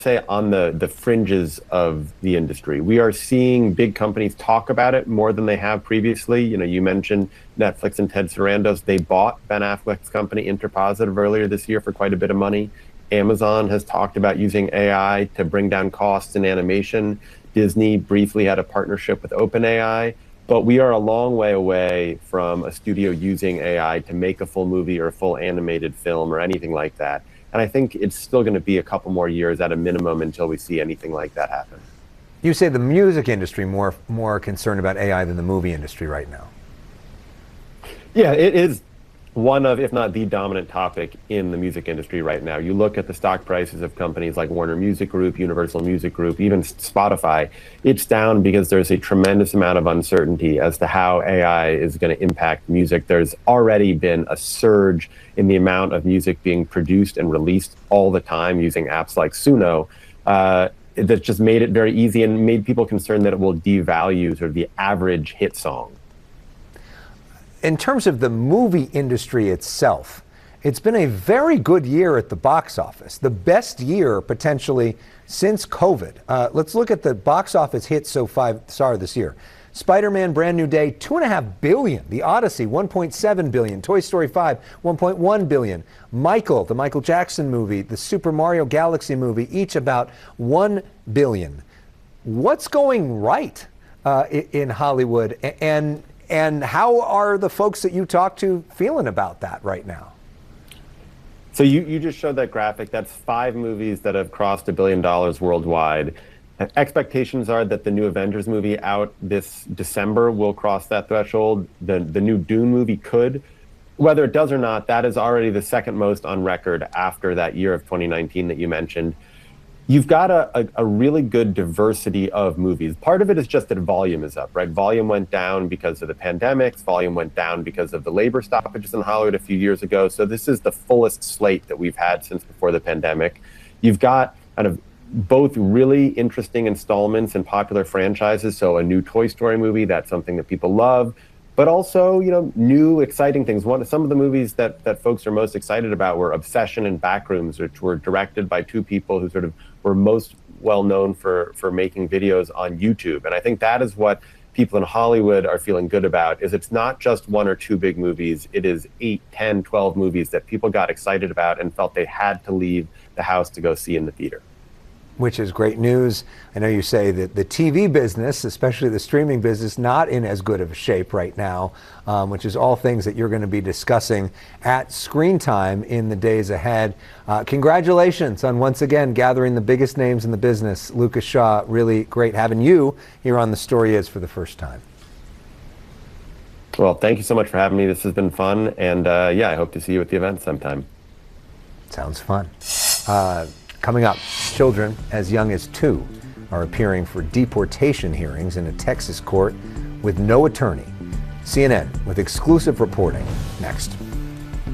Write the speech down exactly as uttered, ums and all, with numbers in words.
say on the the fringes of the industry. We are seeing big companies talk about it more than they have previously. You know, you mentioned Netflix and Ted Sarandos. They bought Ben Affleck's company Interpositive earlier this year for quite a bit of money. Amazon has talked about using A I to bring down costs in animation. Disney briefly had a partnership with OpenAI. But we are a long way away from a studio using A I to make a full movie or a full animated film or anything like that. And I think it's still going to be a couple more years at a minimum until we see anything like that happen. You say the music industry more more concerned about A I than the movie industry right now. Yeah, it is one of, if not the dominant topic in the music industry right now. You look at the stock prices of companies like Warner Music Group, Universal Music Group, even Spotify, it's down because there's a tremendous amount of uncertainty as to how A I is going to impact music. There's already been a surge in the amount of music being produced and released all the time using apps like Suno. Uh, that just made it very easy and made people concerned that it will devalue sort of the average hit song. In terms of the movie industry itself, it's been a very good year at the box office, the best year potentially since COVID. Uh, let's look at the box office hits so far this year. Spider-Man Brand New Day, two and a half billion. The Odyssey, one point seven billion. Toy Story five, one point one billion. Michael, the Michael Jackson movie, the Super Mario Galaxy movie, each about one billion. What's going right uh, in Hollywood? And And how are the folks that you talk to feeling about that right now? So you, you just showed that graphic. That's five movies that have crossed a billion dollars worldwide. Expectations are that the new Avengers movie out this December will cross that threshold. The, the new Dune movie could. Whether it does or not, that is already the second most on record after that year of twenty nineteen that you mentioned. You've got a, a, a really good diversity of movies. Part of it is just that volume is up, right? Volume went down because of the pandemics. Volume went down because of the labor stoppages in Hollywood a few years ago. So this is the fullest slate that we've had since before the pandemic. You've got kind of both really interesting installments and popular franchises. So a new Toy Story movie, that's something that people love. But also, you know, new exciting things. One, some of the movies that, that folks are most excited about were Obsession and Backrooms, which were directed by two people who sort of were most well known for, for making videos on YouTube. And I think that is what people in Hollywood are feeling good about, is it's not just one or two big movies. It is eight, ten, twelve movies that people got excited about and felt they had to leave the house to go see in the theater. Which is great news. I know you say that the T V business, especially the streaming business, not in as good of a shape right now, um, which is all things that you're going to be discussing at Screen Time in the days ahead. Uh, congratulations on once again gathering the biggest names in the business. Lucas Shaw, really great having you here on The Story Is for the first time. Well, thank you so much for having me. This has been fun. And uh, yeah, I hope to see you at the event sometime. Sounds fun. Uh, Coming up, children as young as two are appearing for deportation hearings in a Texas court with no attorney. C N N with exclusive reporting next.